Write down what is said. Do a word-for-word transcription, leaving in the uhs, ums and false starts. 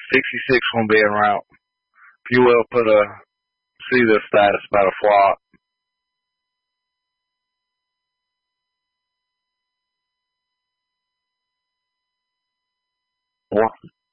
sixty-six won't be en route. If you will, put a, see the status about a flop. One,